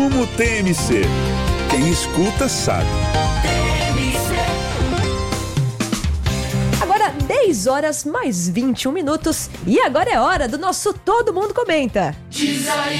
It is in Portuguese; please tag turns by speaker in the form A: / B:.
A: Rumo TMC. Quem escuta sabe.
B: Agora 10 horas mais 21 minutos e agora é hora do nosso Todo Mundo Comenta.
C: Diz aí